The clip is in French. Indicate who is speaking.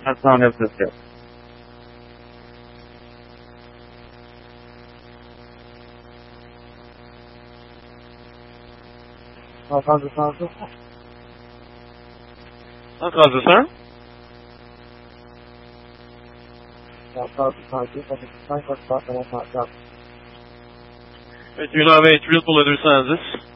Speaker 1: 409 17.
Speaker 2: Entendu, entendu.
Speaker 3: Entendu, sir.
Speaker 2: Entendu, entendu. Ça fait 5 fois que je passe à mon contact.
Speaker 3: 21h28 pour le 210.